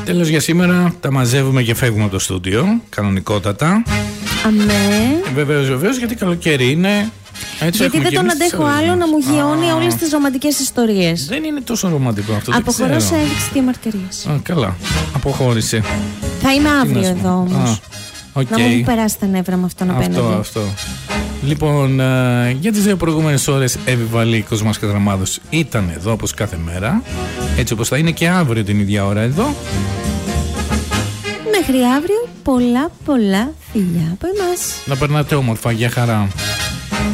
Τέλος για σήμερα, τα μαζεύουμε και φεύγουμε από το στούντιο, κανονικότατα. Αμέ. Βεβαίως, γιατί καλοκαίρι είναι. Έτσι γιατί δεν τον αντέχω άλλο να μου γιώνει όλες τις ρομαντικές ιστορίες. Δεν είναι τόσο ρομαντικό αυτό. Αποχωρώ σε ένδειξη διαμαρτυρίας. Καλά, αποχώρησε. Θα είμαι αύριο εδώ όμως. Okay. Να μου έχει περάσει τα νεύρα με αυτόν απέναντι. Αυτό. Λοιπόν, για τις 2 προηγούμενες ώρες Ευηβαλίκος μας Κατραμάδος ήταν εδώ όπως κάθε μέρα. Έτσι όπως θα είναι και αύριο την ίδια ώρα εδώ. Μέχρι αύριο πολλά φιλιά από εμάς. Να περνάτε όμορφα, για χαρά.